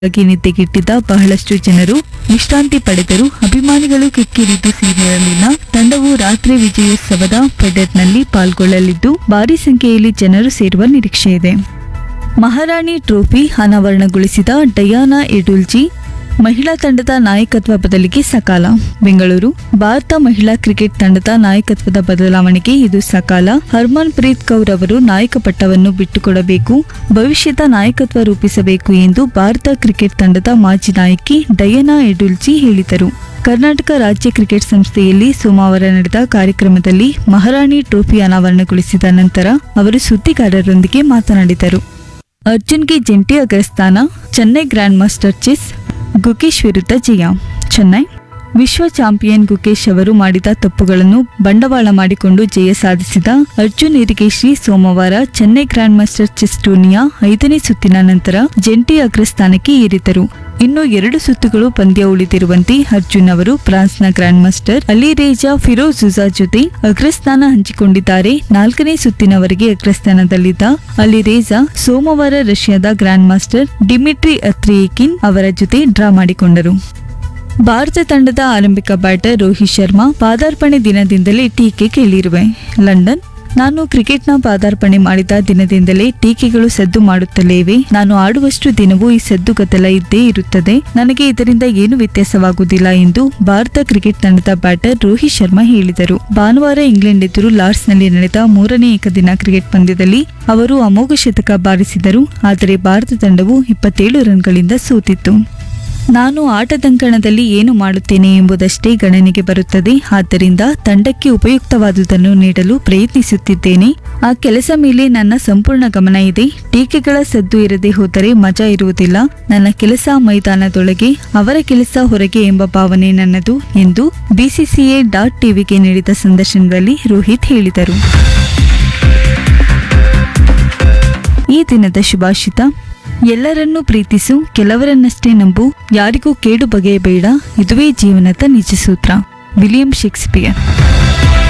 ಆಗಿ ನಿದ್ದೆಗೆಟ್ಟಿದ್ದ ಬಹಳಷ್ಟು ಜನರು ವಿಶ್ರಾಂತಿ ಪಡೆದರು. ಅಭಿಮಾನಿಗಳು ಕಿಕ್ಕಿರಿದು ಸೀರಿಯಲ್ನ ತಂಡವು ರಾತ್ರಿ ವಿಜಯೋತ್ಸವದ ಪರೇಡ್ನಲ್ಲಿ ಪಾಲ್ಗೊಳ್ಳಲಿದ್ದು ಭಾರಿ ಸಂಖ್ಯೆಯಲ್ಲಿ ಜನರು ಸೇರುವ ನಿರೀಕ್ಷೆ ಇದೆ. ಮಹಾರಾಣಿ ಟ್ರೋಫಿ ಅನಾವರಣಗೊಳಿಸಿದ ಡಯಾನಾ ಎಡುಲ್ಜಿ ಮಹಿಳಾ ತಂಡದ ನಾಯಕತ್ವ ಬದಲಿಗೆ ಸಕಾಲ. ಬೆಂಗಳೂರು. ಭಾರತ ಮಹಿಳಾ ಕ್ರಿಕೆಟ್ ತಂಡದ ನಾಯಕತ್ವದ ಬದಲಾವಣೆಗೆ ಇದು ಸಕಾಲ. ಹರ್ಮನ್ ಪ್ರೀತ್ ಕೌರ್ ಅವರು ನಾಯಕ ಪಟ್ಟವನ್ನು ಬಿಟ್ಟುಕೊಡಬೇಕು, ಭವಿಷ್ಯದ ನಾಯಕತ್ವ ರೂಪಿಸಬೇಕು ಎಂದು ಭಾರತ ಕ್ರಿಕೆಟ್ ತಂಡದ ಮಾಜಿ ನಾಯಕಿ ಡಯಾನಾ ಎಡುಲ್ಜಿ ಹೇಳಿದರು. ಕರ್ನಾಟಕ ರಾಜ್ಯ ಕ್ರಿಕೆಟ್ ಸಂಸ್ಥೆಯಲ್ಲಿ ಸೋಮವಾರ ನಡೆದ ಕಾರ್ಯಕ್ರಮದಲ್ಲಿ ಮಹಾರಾಣಿ ಟ್ರೋಫಿ ಅನಾವರಣಗೊಳಿಸಿದ ನಂತರ ಅವರು ಸುದ್ದಿಗಾರರೊಂದಿಗೆ ಮಾತನಾಡಿದರು. ಅರ್ಜುನ್ಗೆ ಜಂಟಿ ಅಗ್ರಸ್ಥಾನ. Chennai grand master chess Gukesh ವಿರುದ್ಧ ಜಯ. ಚೆನ್ನೈ. ವಿಶ್ವ ಚಾಂಪಿಯನ್ ಗುಕೇಶ್ ಅವರು ಮಾಡಿದ ತಪ್ಪುಗಳನ್ನು ಬಂಡವಾಳ ಮಾಡಿಕೊಂಡು ಜಯ ಸಾಧಿಸಿದ ಅರ್ಜುನ್ ಇರಿಗೇಶಿ ಸೋಮವಾರ ಚೆನ್ನೈ ಗ್ರ್ಯಾಂಡ್ ಮಾಸ್ಟರ್ ಚೆಸ್ ಟೂರ್ನಿಯ 5ನೇ ಸುತ್ತಿನ ನಂತರ ಜಂಟಿ ಅಗ್ರಸ್ಥಾನಕ್ಕೆ ಏರಿದರು. ಇನ್ನು 2 ಸುತ್ತುಗಳು ಪಂದ್ಯ ಉಳಿದಿರುವಂತೆ ಅರ್ಜುನ್ ಅವರು ಫ್ರಾನ್ಸ್ನ ಗ್ರ್ಯಾಂಡ್ ಮಾಸ್ಟರ್ ಅಲಿರೇಜಾ ಫಿರೋಜುಜಾ ಜೊತೆ ಅಗ್ರಸ್ಥಾನ ಹಂಚಿಕೊಂಡಿದ್ದಾರೆ. 4ನೇ ಸುತ್ತಿನವರೆಗೆ ಅಗ್ರಸ್ಥಾನದಲ್ಲಿದ್ದ ಅಲಿರೇಜಾ ಸೋಮವಾರ ರಷ್ಯಾದ ಗ್ರ್ಯಾಂಡ್ ಮಾಸ್ಟರ್ ಡಿಮಿಟ್ರಿ ಅತ್ರಿಯೇಕಿನ್ ಅವರ ಜೊತೆ ಡ್ರಾ ಮಾಡಿಕೊಂಡರು. ಭಾರತ ತಂಡದ ಆರಂಭಿಕ ಬ್ಯಾಟರ್ ರೋಹಿತ್ ಶರ್ಮಾ ಪಾದಾರ್ಪಣೆ ದಿನದಿಂದಲೇ ಟೀಕೆ ಕೇಳಿರುವೆ. ಲಂಡನ್. ನಾನು ಕ್ರಿಕೆಟ್ನ ಪಾದಾರ್ಪಣೆ ಮಾಡಿದ ದಿನದಿಂದಲೇ ಟೀಕೆಗಳು ಸದ್ದು ಮಾಡುತ್ತಲೇ ಇವೆ. ನಾನು ಆಡುವಷ್ಟು ದಿನವೂ ಈ ಸದ್ದು ಗದ್ದಲ ಇದ್ದೇ ಇರುತ್ತದೆ. ನನಗೆ ಇದರಿಂದ ಏನು ವ್ಯತ್ಯಾಸವಾಗುವುದಿಲ್ಲ ಎಂದು ಭಾರತ ಕ್ರಿಕೆಟ್ ತಂಡದ ಬ್ಯಾಟರ್ ರೋಹಿತ್ ಶರ್ಮಾ ಹೇಳಿದರು. ಭಾನುವಾರ ಇಂಗ್ಲೆಂಡ್ ಎದುರು ಲಾರ್ಡ್ಸ್ನಲ್ಲಿ ನಡೆದ 3ನೇ ಏಕದಿನ ಕ್ರಿಕೆಟ್ ಪಂದ್ಯದಲ್ಲಿ ಅವರು ಅಮೋಘ ಶತಕ ಬಾರಿಸಿದರು. ಆದರೆ ಭಾರತ ತಂಡವು 27 ರನ್ಗಳಿಂದ ಸೋತಿತ್ತು. ನಾನು ಆಟದಂಕಣದಲ್ಲಿ ಏನು ಮಾಡುತ್ತೇನೆ ಎಂಬುದಷ್ಟೇ ಗಣನೆಗೆ ಬರುತ್ತದೆ. ಆದ್ದರಿಂದ ತಂಡಕ್ಕೆ ಉಪಯುಕ್ತವಾದುದನ್ನು ನೀಡಲು ಪ್ರಯತ್ನಿಸುತ್ತಿದ್ದೇನೆ. ಆ ಕೆಲಸ ಮೇಲೆ ನನ್ನ ಸಂಪೂರ್ಣ ಗಮನ ಇದೆ. ಟೀಕೆಗಳ ಸದ್ದು ಇರದೆ ಹೋದರೆ ಮಜಾ ಇರುವುದಿಲ್ಲ. ನನ್ನ ಕೆಲಸ ಮೈದಾನದೊಳಗೆ, ಅವರ ಕೆಲಸ ಹೊರಗೆ ಎಂಬ ಭಾವನೆ ನನ್ನದು ಎಂದು BCCA.tvಗೆ ನೀಡಿದ ಸಂದರ್ಶನದಲ್ಲಿ ರೋಹಿತ್ ಹೇಳಿದರು. ಈ ದಿನದ ಶುಭಾಷಿತ: ಎಲ್ಲರನ್ನೂ ಪ್ರೀತಿಸು, ಕೆಲವರನ್ನಷ್ಟೇ ನಂಬು, ಯಾರಿಗೂ ಕೇಡು ಬಗೆಯಬೇಡ, ಇದುವೇ ಜೀವನದ ನಿಜ ಸೂತ್ರ. William Shakespeare.